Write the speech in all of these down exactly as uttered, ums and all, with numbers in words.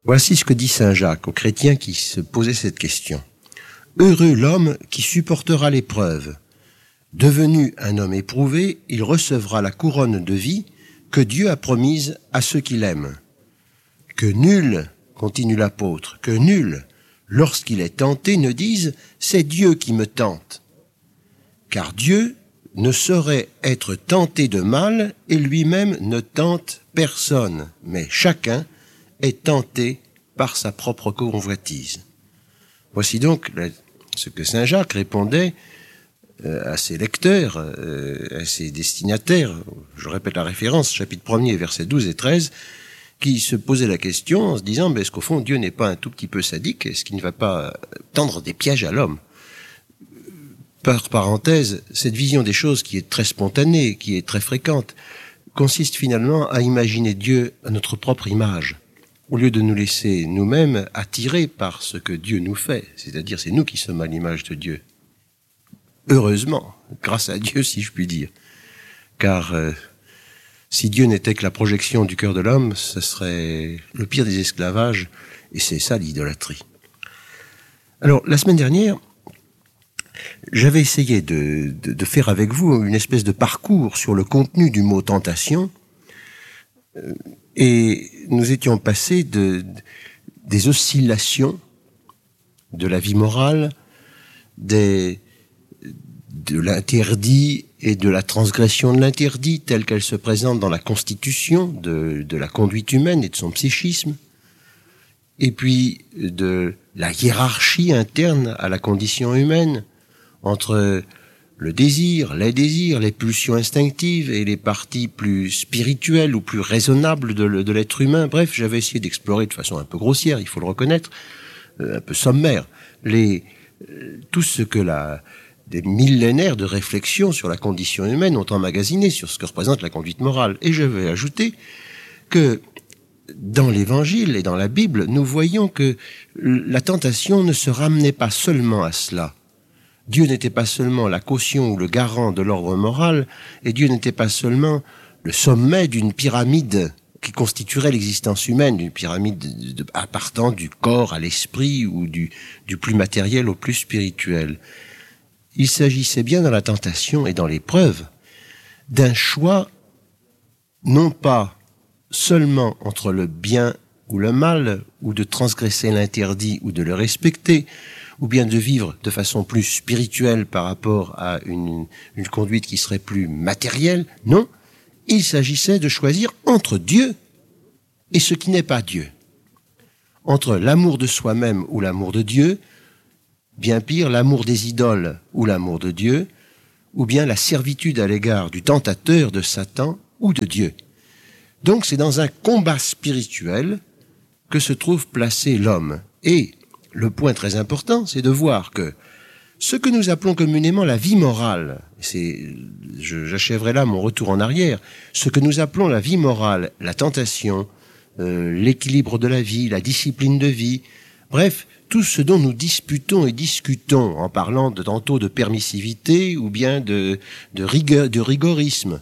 Voici ce que dit saint Jacques aux chrétiens qui se posaient cette question. « Heureux l'homme qui supportera l'épreuve. Devenu un homme éprouvé, il recevra la couronne de vie que Dieu a promise à ceux qui l'aiment. Que nul, continue l'apôtre, que nul, lorsqu'il est tenté, ne dise « c'est Dieu qui me tente ». Car Dieu ne saurait être tenté de mal et lui-même ne tente personne, mais chacun est tenté par sa propre convoitise. Voici donc ce que saint Jacques répondait à ses lecteurs, à ses destinataires, je répète la référence, chapitre premier, versets douze et treize, qui se posaient la question en se disant, mais est-ce qu'au fond Dieu n'est pas un tout petit peu sadique? Est-ce qu'il ne va pas tendre des pièges à l'homme? Par parenthèse, cette vision des choses qui est très spontanée, qui est très fréquente, consiste finalement à imaginer Dieu à notre propre image, au lieu de nous laisser nous-mêmes attirer par ce que Dieu nous fait, c'est-à-dire c'est nous qui sommes à l'image de Dieu. Heureusement, grâce à Dieu si je puis dire, car euh, si Dieu n'était que la projection du cœur de l'homme, ce serait le pire des esclavages, et c'est ça l'idolâtrie. Alors, la semaine dernière, j'avais essayé de, de, de faire avec vous une espèce de parcours sur le contenu du mot tentation, et nous étions passés de, de, des oscillations de la vie morale, des, de l'interdit et de la transgression de l'interdit telle qu'elle se présente dans la constitution de, de la conduite humaine et de son psychisme, et puis de la hiérarchie interne à la condition humaine, entre le désir, les désirs, les pulsions instinctives et les parties plus spirituelles ou plus raisonnables de, de l'être humain. Bref, j'avais essayé d'explorer de façon un peu grossière, il faut le reconnaître, euh, un peu sommaire, les, euh, tout ce que la, des millénaires de réflexion sur la condition humaine ont emmagasiné sur ce que représente la conduite morale. Et je vais ajouter que dans l'Évangile et dans la Bible, nous voyons que la tentation ne se ramenait pas seulement à cela. Dieu n'était pas seulement la caution ou le garant de l'ordre moral, et Dieu n'était pas seulement le sommet d'une pyramide qui constituerait l'existence humaine, d'une pyramide de, de, appartenant du corps à l'esprit ou du, du plus matériel au plus spirituel. Il s'agissait bien dans la tentation et dans l'épreuve d'un choix non pas seulement entre le bien ou le mal, ou de transgresser l'interdit ou de le respecter, ou bien de vivre de façon plus spirituelle par rapport à une, une conduite qui serait plus matérielle. Non, il s'agissait de choisir entre Dieu et ce qui n'est pas Dieu. Entre l'amour de soi-même ou l'amour de Dieu, bien pire, l'amour des idoles ou l'amour de Dieu, ou bien la servitude à l'égard du tentateur, de Satan ou de Dieu. Donc c'est dans un combat spirituel que se trouve placé l'homme. Et le point très important, c'est de voir que ce que nous appelons communément la vie morale, c'est, je, j'achèverai là mon retour en arrière, ce que nous appelons la vie morale, la tentation, euh, l'équilibre de la vie, la discipline de vie, bref, tout ce dont nous disputons et discutons en parlant de, tantôt de permissivité ou bien de, de, rigueur, de rigorisme,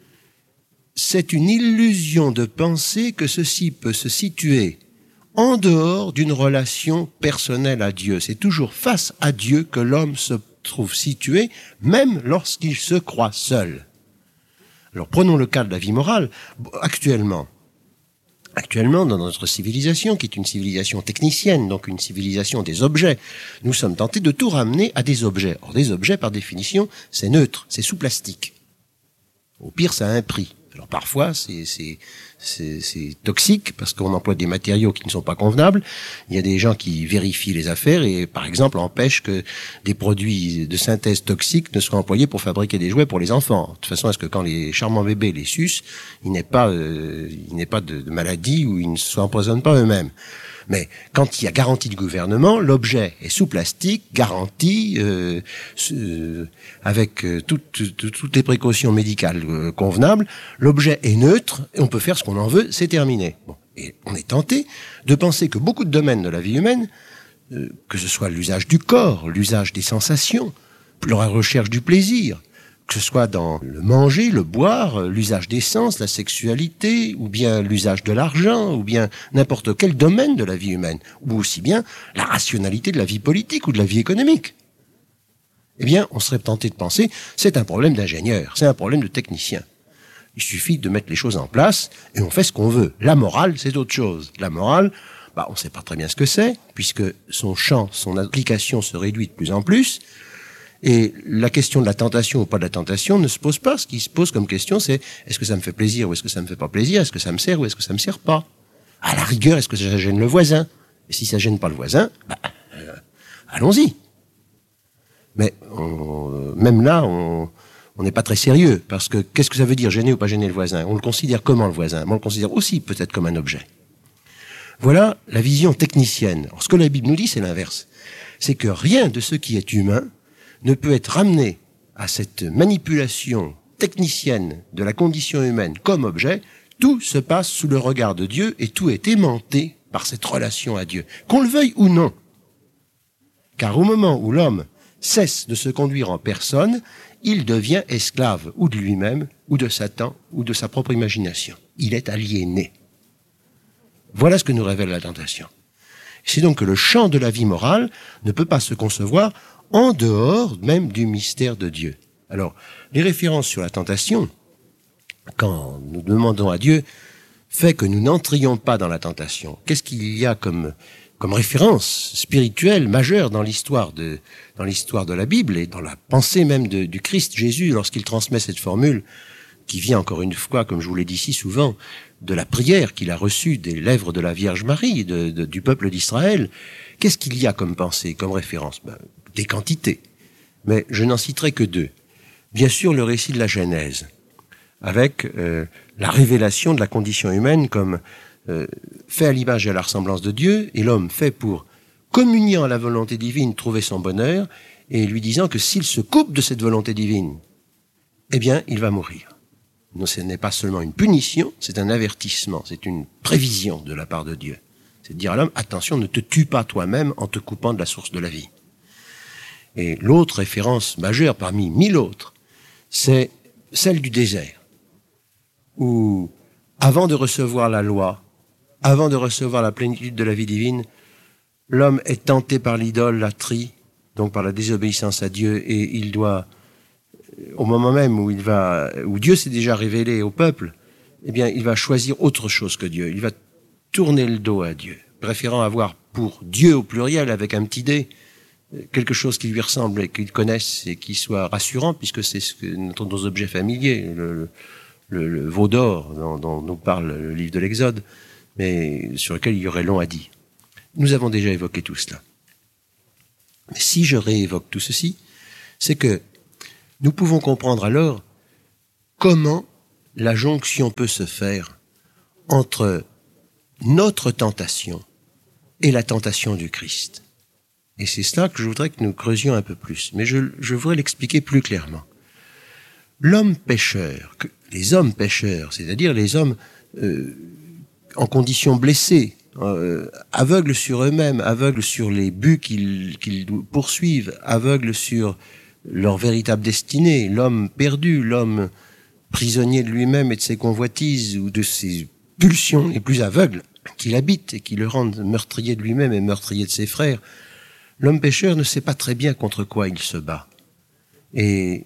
c'est une illusion de penser que ceci peut se situer en dehors d'une relation personnelle à Dieu. C'est toujours face à Dieu que l'homme se trouve situé, même lorsqu'il se croit seul. Alors prenons le cas de la vie morale. Actuellement, actuellement dans notre civilisation, qui est une civilisation technicienne, donc une civilisation des objets, nous sommes tentés de tout ramener à des objets. Or des objets, par définition, c'est neutre, c'est sous plastique. Au pire, ça a un prix. Alors parfois, c'est, c'est, c'est, c'est toxique parce qu'on emploie des matériaux qui ne sont pas convenables. Il y a des gens qui vérifient les affaires et, par exemple, empêchent que des produits de synthèse toxiques ne soient employés pour fabriquer des jouets pour les enfants. De toute façon, à ce que quand les charmants bébés les sucent, il n'est pas, euh, il n'est pas de, de maladie ou ils ne s'empoisonnent pas eux-mêmes. Mais quand il y a garantie du gouvernement, l'objet est sous plastique, garanti, euh, euh, avec euh, toutes, toutes, toutes les précautions médicales euh, convenables. L'objet est neutre et on peut faire ce qu'on en veut, c'est terminé. Bon. Et on est tenté de penser que beaucoup de domaines de la vie humaine, euh, que ce soit l'usage du corps, l'usage des sensations, la recherche du plaisir, que ce soit dans le manger, le boire, l'usage des sens, la sexualité, ou bien l'usage de l'argent, ou bien n'importe quel domaine de la vie humaine, ou aussi bien la rationalité de la vie politique ou de la vie économique. Eh bien, on serait tenté de penser, c'est un problème d'ingénieur, c'est un problème de technicien. Il suffit de mettre les choses en place et on fait ce qu'on veut. La morale, c'est autre chose. La morale, bah, on ne sait pas très bien ce que c'est, puisque son champ, son application se réduit de plus en plus. Et la question de la tentation ou pas de la tentation ne se pose pas. Ce qui se pose comme question, c'est est-ce que ça me fait plaisir ou est-ce que ça me fait pas plaisir? Est-ce que ça me sert ou est-ce que ça me sert pas? À la rigueur, est-ce que ça gêne le voisin? Et si ça gêne pas le voisin, bah, euh, allons-y. Mais on, même là, on on n'est pas très sérieux, parce que qu'est-ce que ça veut dire gêner ou pas gêner le voisin? On le considère comment le voisin? On le considère aussi peut-être comme un objet. Voilà la vision technicienne. Alors, ce que la Bible nous dit, c'est l'inverse. C'est que rien de ce qui est humain ne peut être ramené à cette manipulation technicienne de la condition humaine comme objet. Tout se passe sous le regard de Dieu et tout est aimanté par cette relation à Dieu, qu'on le veuille ou non. Car au moment où l'homme cesse de se conduire en personne, il devient esclave ou de lui-même, ou de Satan, ou de sa propre imagination. Il est aliéné. Voilà ce que nous révèle la tentation. C'est donc que le champ de la vie morale ne peut pas se concevoir en dehors même du mystère de Dieu. Alors, les références sur la tentation, quand nous demandons à Dieu, fait que nous n'entrions pas dans la tentation. Qu'est-ce qu'il y a comme comme référence spirituelle majeure dans l'histoire de dans l'histoire de la Bible et dans la pensée même de, du Christ Jésus lorsqu'il transmet cette formule qui vient encore une fois, comme je vous l'ai dit si souvent, de la prière qu'il a reçue des lèvres de la Vierge Marie, de, de, du peuple d'Israël. Qu'est-ce qu'il y a comme pensée, comme référence? Ben, des quantités. Mais je n'en citerai que deux. Bien sûr, le récit de la Genèse, avec euh, la révélation de la condition humaine comme euh, fait à l'image et à la ressemblance de Dieu, et l'homme fait pour, communiant à la volonté divine, trouver son bonheur, et lui disant que s'il se coupe de cette volonté divine, eh bien, il va mourir. Non, ce n'est pas seulement une punition, c'est un avertissement, c'est une prévision de la part de Dieu. C'est de dire à l'homme, attention, ne te tue pas toi-même en te coupant de la source de la vie. Et l'autre référence majeure parmi mille autres, c'est celle du désert, où, avant de recevoir la loi, avant de recevoir la plénitude de la vie divine, l'homme est tenté par l'idolâtrie, donc par la désobéissance à Dieu, et il doit, au moment même où il va, où Dieu s'est déjà révélé au peuple, eh bien, il va choisir autre chose que Dieu. Il va tourner le dos à Dieu, préférant avoir pour Dieu au pluriel avec un petit dé, quelque chose qui lui ressemble et qu'il connaisse et qui soit rassurant, puisque c'est ce que nos objets familiers, le, le, le veau d'or dont, dont nous parle le livre de l'Exode, mais sur lequel il y aurait long à dire. Nous avons déjà évoqué tout cela. Mais si je réévoque tout ceci, c'est que nous pouvons comprendre alors comment la jonction peut se faire entre notre tentation et la tentation du Christ. Et c'est cela que je voudrais que nous creusions un peu plus. Mais je, je voudrais l'expliquer plus clairement. L'homme pécheur, les hommes pécheurs, c'est-à-dire les hommes euh, en condition blessée, euh, aveugles sur eux-mêmes, aveugles sur les buts qu'ils, qu'ils poursuivent, aveugles sur leur véritable destinée, l'homme perdu, l'homme prisonnier de lui-même et de ses convoitises ou de ses pulsions les plus aveugles qui l'habitent et qui le rendent meurtrier de lui-même et meurtrier de ses frères. L'homme pécheur ne sait pas très bien contre quoi il se bat. Et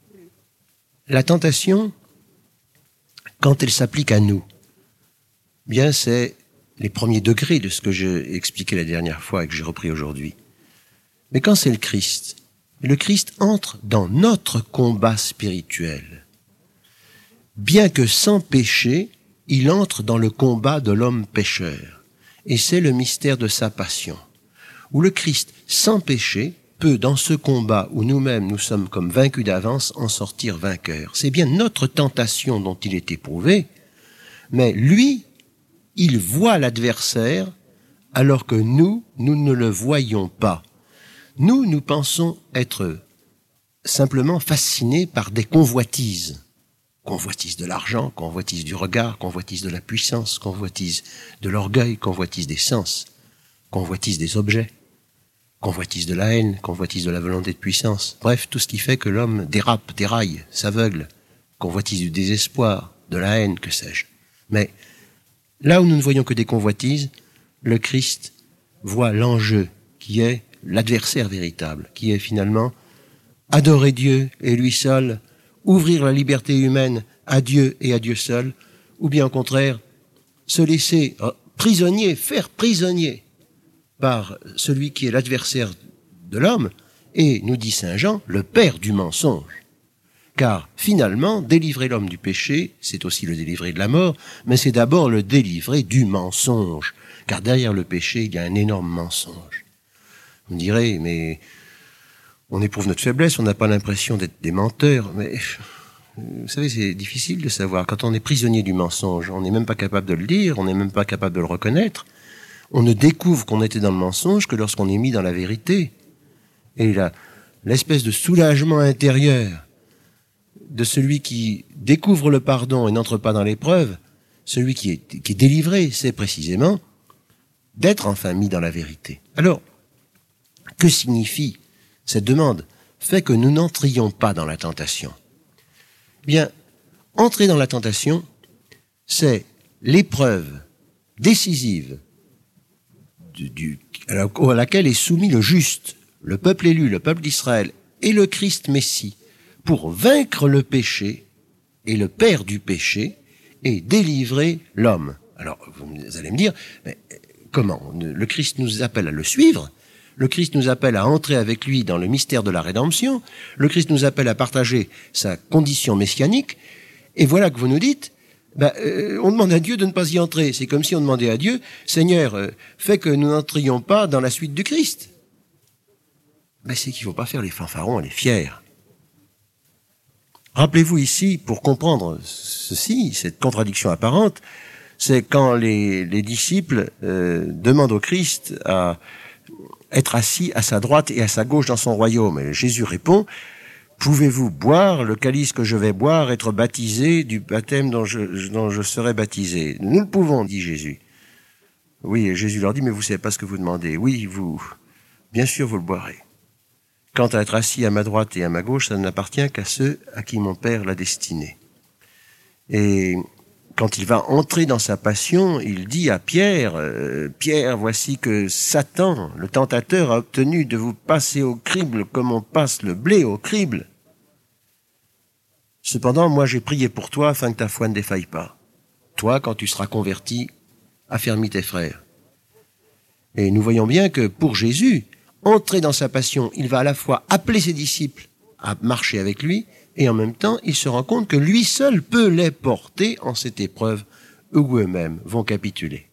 la tentation, quand elle s'applique à nous, bien c'est les premiers degrés de ce que j'ai expliqué la dernière fois et que j'ai repris aujourd'hui. Mais quand c'est le Christ, le Christ entre dans notre combat spirituel. Bien que sans péché, il entre dans le combat de l'homme pécheur. Et c'est le mystère de sa passion, où le Christ, sans péché, peut, dans ce combat où nous-mêmes nous sommes comme vaincus d'avance, en sortir vainqueurs. C'est bien notre tentation dont il est éprouvé, mais lui, il voit l'adversaire, alors que nous, nous ne le voyons pas. Nous, nous pensons être simplement fascinés par des convoitises. Convoitise de l'argent, convoitise du regard, convoitise de la puissance, convoitise de l'orgueil, convoitise des sens, convoitise des objets. convoitise de la haine, convoitise de la volonté de puissance. Bref, tout ce qui fait que l'homme dérape, déraille, s'aveugle, convoitise du désespoir, de la haine, que sais-je. Mais là où nous ne voyons que des convoitises, le Christ voit l'enjeu qui est l'adversaire véritable, qui est finalement adorer Dieu et lui seul, ouvrir la liberté humaine à Dieu et à Dieu seul, ou bien au contraire, se laisser prisonnier, faire prisonnier par celui qui est l'adversaire de l'homme, et, nous dit saint Jean, le père du mensonge. Car, finalement, délivrer l'homme du péché, c'est aussi le délivrer de la mort, mais c'est d'abord le délivrer du mensonge. Car derrière le péché, il y a un énorme mensonge. Vous me direz, mais on éprouve notre faiblesse, on n'a pas l'impression d'être des menteurs, mais vous savez, c'est difficile de savoir. Quand on est prisonnier du mensonge, on n'est même pas capable de le dire, on n'est même pas capable de le reconnaître. On ne découvre qu'on était dans le mensonge que lorsqu'on est mis dans la vérité. Et là, l'espèce de soulagement intérieur de celui qui découvre le pardon et n'entre pas dans l'épreuve, celui qui est, qui est délivré, c'est précisément d'être enfin mis dans la vérité. Alors, que signifie cette demande? Fait que nous n'entrions pas dans la tentation. Bien, entrer dans la tentation, c'est l'épreuve décisive du, du, à laquelle est soumis le juste, le peuple élu, le peuple d'Israël et le Christ Messie, pour vaincre le péché et le père du péché et délivrer l'homme. Alors, vous allez me dire, mais comment? Le Christ nous appelle à le suivre, le Christ nous appelle à entrer avec lui dans le mystère de la rédemption, le Christ nous appelle à partager sa condition messianique, et voilà que vous nous dites, ben, euh, on demande à Dieu de ne pas y entrer. C'est comme si on demandait à Dieu, Seigneur, euh, fais que nous n'entrions pas dans la suite du Christ. Ben, c'est qu'il ne faut pas faire les fanfarons et les fiers. Rappelez-vous ici, pour comprendre ceci, cette contradiction apparente, c'est quand les, les disciples euh, demandent au Christ à être assis à sa droite et à sa gauche dans son royaume. Et Jésus répond, « Pouvez-vous boire le calice que je vais boire, être baptisé du baptême dont je, dont je serai baptisé ?» Nous le pouvons, dit Jésus. Oui, et Jésus leur dit, « Mais vous ne savez pas ce que vous demandez. Oui, vous, bien sûr, vous le boirez. Quant à être assis à ma droite et à ma gauche, ça n'appartient qu'à ceux à qui mon Père l'a destiné. » Et quand il va entrer dans sa passion, il dit à Pierre, euh, « Pierre, voici que Satan, le tentateur, a obtenu de vous passer au crible comme on passe le blé au crible. Cependant, moi j'ai prié pour toi afin que ta foi ne défaille pas. Toi, quand tu seras converti, affermis tes frères. » Et nous voyons bien que pour Jésus, entrer dans sa passion, il va à la fois appeler ses disciples à marcher avec lui, et en même temps, il se rend compte que lui seul peut les porter en cette épreuve où eux-mêmes vont capituler.